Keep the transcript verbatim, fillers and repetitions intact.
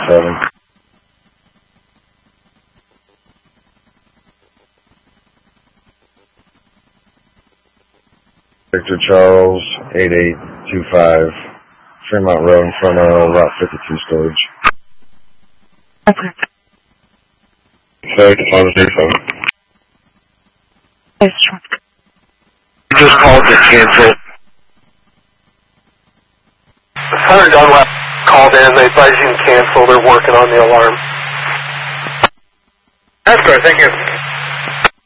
seven. Victor Charles, eight eight two five, Fremont Road in front of Route fifty-two storage. Okay. Sorry, deposit thirty-seven. Yes, sure. Just called to cancel. Hunter Dunlap called in. They advised you can cancel. They're working on the alarm. That's good. Thank you.